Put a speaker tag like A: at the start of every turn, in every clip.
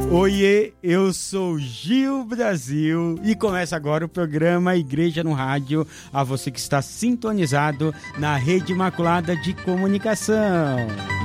A: Oiê, eu sou Gil Brasil e começa agora o programa Igreja no Rádio, a você que está sintonizado na Rede Imaculada de Comunicação.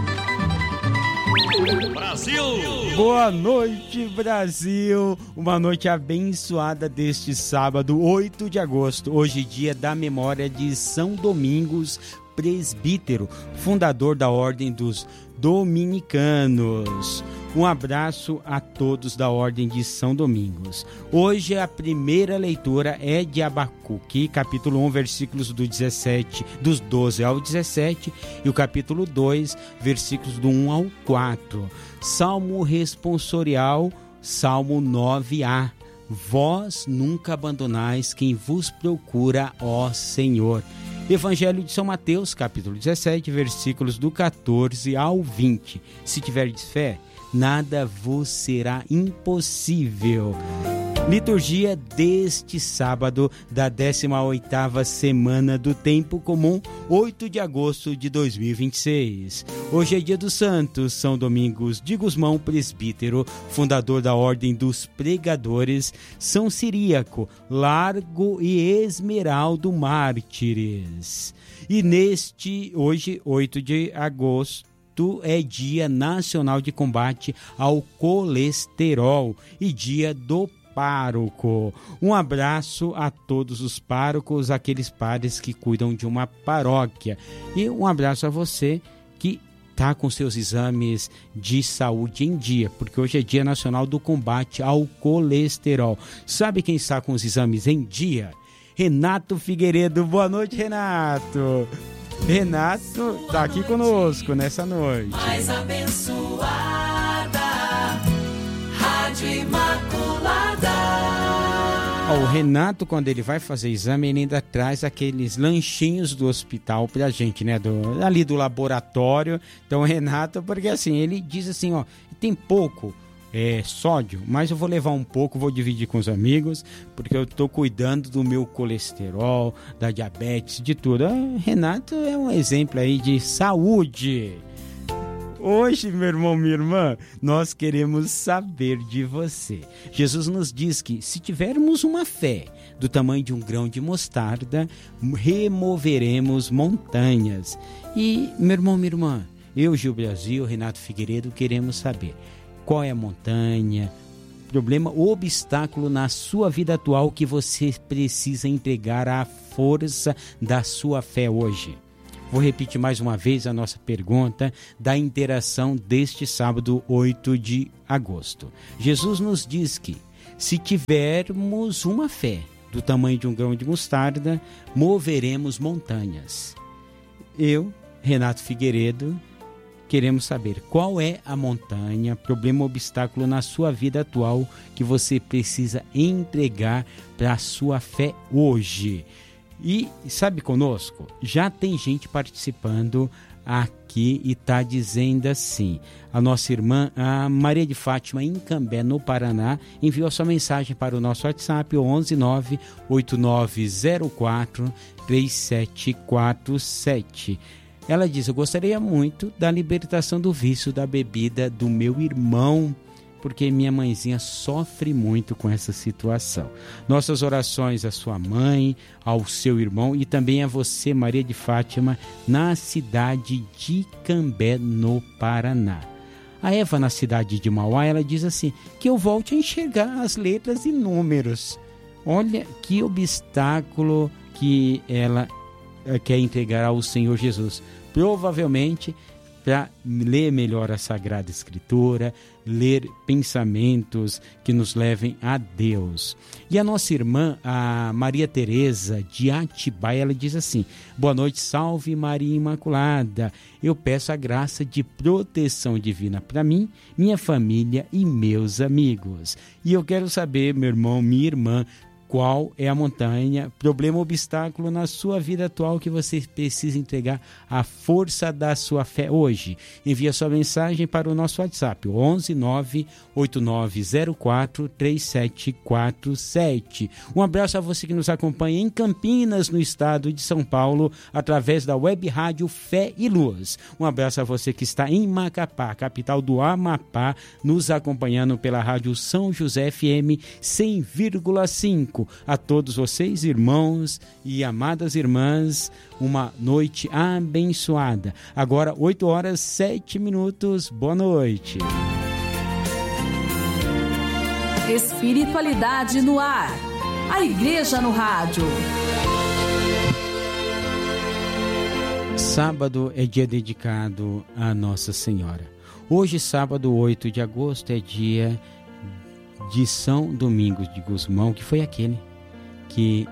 A: Brasil! Boa noite, Brasil! Uma noite abençoada deste sábado, 8 de agosto, hoje dia da memória de São Domingos Presbítero, fundador da Ordem dos Dominicanos. Um abraço a todos da Ordem de São Domingos. Hoje a primeira leitura é de Abacuque, capítulo 1, versículos dos 12 ao 17, e o capítulo 2, versículos do 1 ao 4. Salmo responsorial, Salmo 9a. Vós nunca abandonais quem vos procura, ó Senhor. Evangelho de São Mateus, capítulo 17, versículos do 14 ao 20. Se tiverdes fé, nada vos será impossível. Liturgia deste sábado da 18ª semana do Tempo Comum, 8 de agosto de 2026. Hoje é dia dos santos, São Domingos de Gusmão Presbítero, fundador da Ordem dos Pregadores, São Ciríaco, Largo e Esmeraldo Mártires. E hoje, 8 de agosto, é Dia Nacional de Combate ao Colesterol e Dia do Pároco. Um abraço a todos os párocos, aqueles padres que cuidam de uma paróquia. E um abraço a você que está com seus exames de saúde em dia, porque hoje é Dia Nacional do Combate ao Colesterol. Sabe quem está com os exames em dia? Renato Figueiredo. Boa noite, Renato. Renato está aqui conosco nessa noite.
B: Mais abençoada, Rádio Imaculada.
A: O Renato, quando ele vai fazer exame, ele ainda traz aqueles lanchinhos do hospital pra gente, né? Ali do laboratório. Então, o Renato, porque assim, ele diz assim, ó, tem pouco sódio, mas eu vou levar um pouco, vou dividir com os amigos, porque eu estou cuidando do meu colesterol, da diabetes, de tudo. Renato é um exemplo aí de saúde. Hoje, meu irmão, minha irmã, nós queremos saber de você. Jesus nos diz que se tivermos uma fé do tamanho de um grão de mostarda, removeremos montanhas. E, meu irmão, minha irmã, eu, Gil Brasil, Renato Figueiredo, queremos saber qual é a montanha, problema, obstáculo na sua vida atual que você precisa entregar à força da sua fé hoje. Vou repetir mais uma vez a nossa pergunta da interação deste sábado, 8 de agosto. Jesus nos diz que, se tivermos uma fé do tamanho de um grão de mostarda, moveremos montanhas. Eu, Renato Figueiredo, queremos saber qual é a montanha, problema, obstáculo na sua vida atual que você precisa entregar para a sua fé hoje. E sabe conosco, já tem gente participando aqui e está dizendo assim, a nossa irmã, a Maria de Fátima, em Cambé, no Paraná, enviou sua mensagem para o nosso WhatsApp, o 11989043747. Ela diz, eu gostaria muito da libertação do vício da bebida do meu irmão, porque minha mãezinha sofre muito com essa situação. Nossas orações à sua mãe, ao seu irmão e também a você, Maria de Fátima, na cidade de Cambé, no Paraná. A Eva, na cidade de Mauá, ela diz assim, que eu volte a enxergar as letras e números. Olha que obstáculo que ela quer entregar ao Senhor Jesus. Provavelmente para ler melhor a Sagrada Escritura, ler pensamentos que nos levem a Deus. E a nossa irmã, a Maria Tereza de Atibaia, ela diz assim, boa noite, salve Maria Imaculada, eu peço a graça de proteção divina para mim, minha família e meus amigos. E eu quero saber, meu irmão, minha irmã, qual é a montanha, problema, obstáculo na sua vida atual que você precisa entregar a força da sua fé hoje. Envia sua mensagem para o nosso WhatsApp, 11 98904 3747. Um abraço a você que nos acompanha em Campinas, no estado de São Paulo, através da web rádio Fé e Luz. Um abraço a você que está em Macapá, capital do Amapá, nos acompanhando pela rádio São José FM 100,5. A todos vocês, irmãos e amadas irmãs, uma noite abençoada. Agora, 8h07. Boa noite.
C: Espiritualidade no ar. A Igreja no Rádio.
A: Sábado é dia dedicado a Nossa Senhora. Hoje, sábado 8 de agosto, é dia de São Domingos de Gusmão, que foi aquele que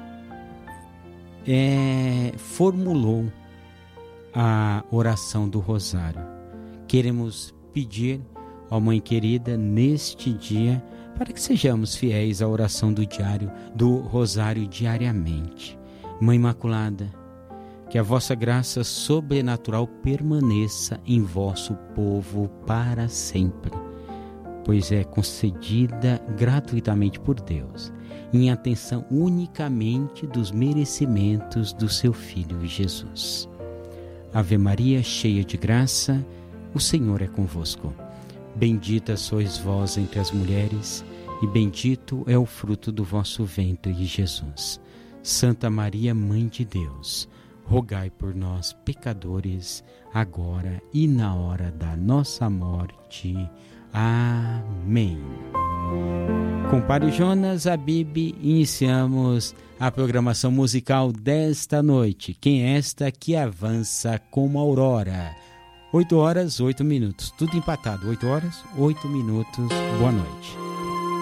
A: formulou a oração do Rosário. Queremos pedir, ó Mãe querida, neste dia, para que sejamos fiéis à oração do Rosário diariamente. Mãe Imaculada, que a vossa graça sobrenatural permaneça em vosso povo para sempre, pois é concedida gratuitamente por Deus, em atenção unicamente dos merecimentos do seu Filho Jesus. Ave Maria, cheia de graça, o Senhor é convosco. Bendita sois vós entre as mulheres, e bendito é o fruto do vosso ventre, Jesus. Santa Maria, Mãe de Deus, rogai por nós, pecadores, agora e na hora da nossa morte. Amém. Com Padre Jonas Abib, iniciamos a programação musical desta noite. Quem é esta que avança como a aurora? 8h08. Tudo empatado. 8h08. Boa noite.